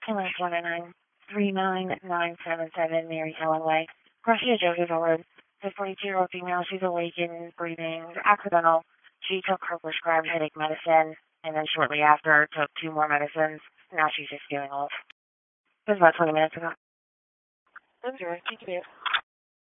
Ambulance 199-39977, Mary Helen Way. Garcia Joseph Road. The 42-year-old female, she's awakened, breathing, accidental. She took her prescribed headache medicine, and then shortly after took 2 more medicines. Now she's just feeling off. It was about 20 minutes ago. Okay, thank you.